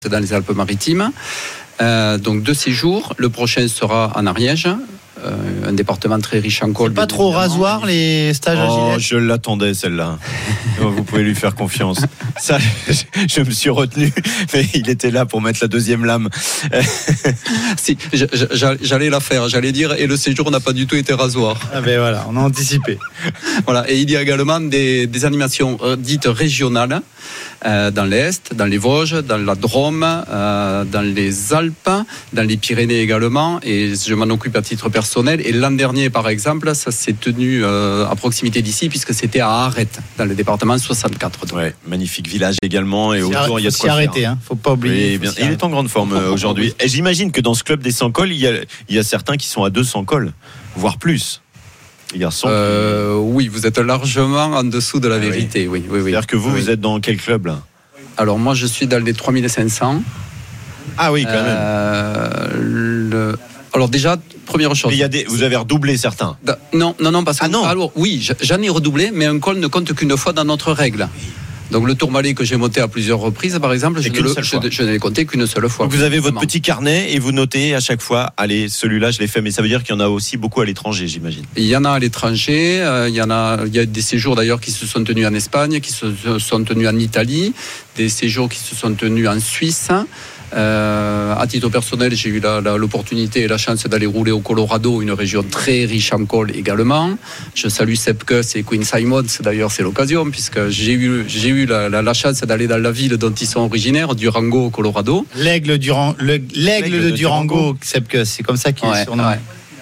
dans les Alpes-Maritimes. Donc 2 séjours. Le prochain sera en Ariège, un département très riche en col. C'est pas trop rasoir les stages à Gilet? Je l'attendais celle-là. Vous pouvez lui faire confiance. Ça, je me suis retenu, mais il était là pour mettre la deuxième lame. Si, j'allais la faire. J'allais dire, et le séjour n'a pas du tout été rasoir. Ah ben voilà, on a anticipé. Voilà, et il y a également des animations dites régionales dans l'Est, dans les Vosges, dans la Drôme, dans les Alpes, dans les Pyrénées également, et je m'en occupe à titre personnel. Et l'an dernier, par exemple, ça s'est tenu à proximité d'ici, puisque c'était à Arrête, dans le département 64. Ouais, magnifique village également, et autour il y a de quoi arrêter, hein. Faut pas oublier. Oui, il est en grande forme aujourd'hui. Et j'imagine que dans ce club des 100 cols, il y a certains qui sont à 200 cols, voire plus. Oui, vous êtes largement en dessous de la vérité. Oui. C'est-à-dire que vous êtes dans quel club là? Alors moi, je suis dans les 3500. Ah oui, quand même. Alors déjà, première chose. Vous avez redoublé certains? Non, parce que alors oui, j'en ai redoublé, mais un col ne compte qu'une fois dans notre règle. Donc le Tourmalet que j'ai monté à plusieurs reprises, par exemple, je ne l'ai compté qu'une seule fois. Donc vous avez votre petit carnet et vous notez à chaque fois, allez, celui-là je l'ai fait, mais ça veut dire qu'il y en a aussi beaucoup à l'étranger, j'imagine. Il y en a à l'étranger, il y a des séjours d'ailleurs qui se sont tenus en Espagne, qui se sont tenus en Italie, des séjours qui se sont tenus en Suisse. À titre personnel, j'ai eu l'opportunité et la chance d'aller rouler au Colorado, une région très riche en col également. Je salue Sepp Kuss et Quinn Simons, d'ailleurs c'est l'occasion, puisque j'ai eu la chance d'aller dans la ville dont ils sont originaires, Durango, au Colorado. L'aigle de Durango, Sepp Kuss, c'est comme ça qu'il est surnommé.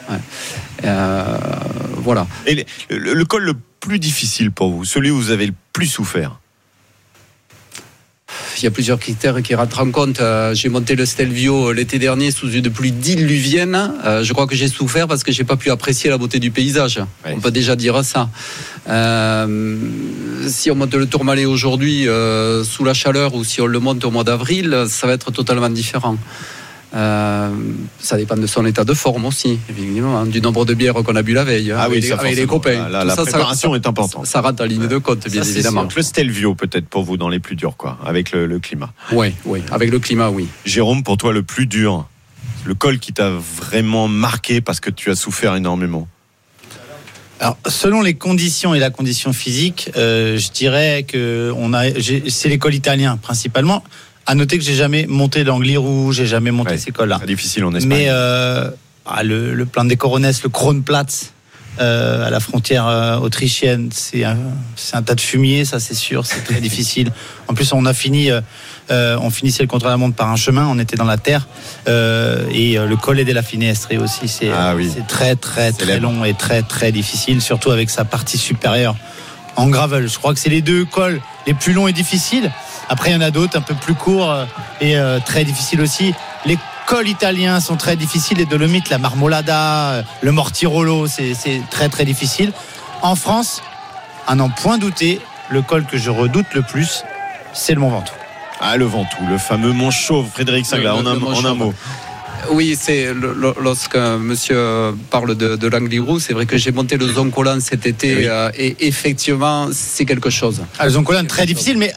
Voilà. Et le col le plus difficile pour vous, celui où vous avez le plus souffert? Il y a plusieurs critères qui rentrent en compte. J'ai monté le Stelvio l'été dernier sous une pluie diluvienne. Je crois que j'ai souffert parce que j'ai pas pu apprécier la beauté du paysage. Ouais. On peut déjà dire ça. Si on monte le Tourmalet aujourd'hui sous la chaleur, ou si on le monte au mois d'avril, ça va être totalement différent. Ça dépend de son état de forme aussi, évidemment, du nombre de bières qu'on a bu la veille avec les copains. La préparation est importante. Ça rentre en ligne de compte, bien évidemment. Le Stelvio peut-être pour vous dans les plus durs, quoi, avec le climat. Oui, avec le climat, oui. Jérôme, pour toi le plus dur, le col qui t'a vraiment marqué parce que tu as souffert énormément? Alors, selon les conditions et la condition physique, je dirais que c'est les cols italiens principalement. À noter que j'ai jamais monté l'Angliru, j'ai jamais monté ces cols-là. C'est difficile en Espagne. Mais le plan des Coronesses, le Kronplatz, à la frontière autrichienne, c'est un tas de fumier, ça c'est sûr, c'est très difficile. En plus, on finissait le contre-la-montre par un chemin, on était dans la terre, et le Colle della Finestre aussi, c'est très très long et très très difficile, surtout avec sa partie supérieure en gravel. Je crois que c'est les 2 cols les plus longs et difficiles. Après, il y en a d'autres un peu plus courts et très difficiles aussi. Les cols italiens sont très difficiles. Les Dolomites, la Marmolada, le Mortirolo, c'est très très difficile. En France, à n'en point douter, le col que je redoute le plus, c'est le Mont Ventoux. Ah, le Ventoux, le fameux Mont Chauve, Frédéric Singla, en un mot. Oui, c'est lorsque monsieur parle de l'Angliru, c'est vrai que j'ai monté le Zoncolan cet été, et effectivement, c'est quelque chose. Le Zoncolan, très difficile, mais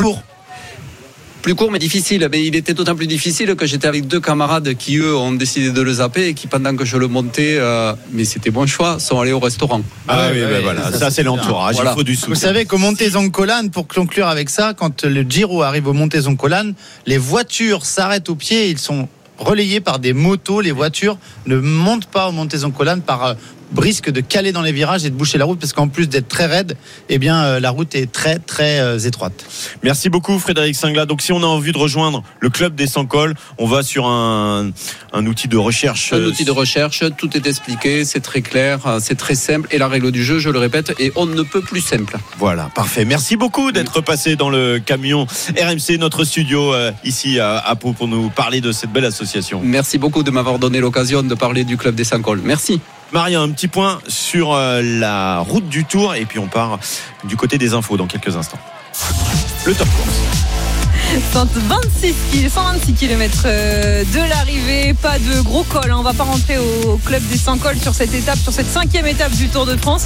plus court mais difficile. Mais il était d'autant plus difficile que j'étais avec 2 camarades qui, eux, ont décidé de le zapper et qui, pendant que je le montais, mais c'était bon choix, sont allés au restaurant. Voilà. Ça c'est l'entourage, il faut du soutien. Vous savez qu'au Monte Zoncolan, pour conclure avec ça, quand le Giro arrive au Monte Zoncolan, les voitures s'arrêtent au pied, ils sont relayés par des motos. Les voitures ne montent pas au Monte Zoncolan par risque de caler dans les virages et de boucher la route, parce qu'en plus d'être très raide, la route est très très étroite. Merci beaucoup Frédéric Singla. Donc si on a envie de rejoindre le club des 100 cols, on va sur un outil de recherche. Un outil de recherche, tout est expliqué, c'est très clair, c'est très simple, et la règle du jeu, je le répète, et on ne peut plus simple. Voilà, parfait. Merci beaucoup d'être passé dans le camion RMC, notre studio ici à Pau, pour nous parler de cette belle association. Merci beaucoup de m'avoir donné l'occasion de parler du club des 100 cols. Merci. Maria, un petit point sur la route du Tour, et puis on part du côté des infos dans quelques instants. Le top course. 126 km de l'arrivée, pas de gros col. On va pas rentrer au club des 100 cols sur cette étape, sur cette 5e étape du Tour de France.